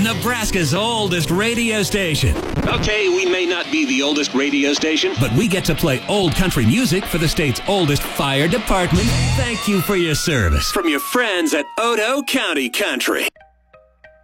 Nebraska's oldest radio station. Okay, we may not be the oldest radio station, But we get to play old country music for the state's oldest fire department. Thank you for your service. from your friends at Odo County Country.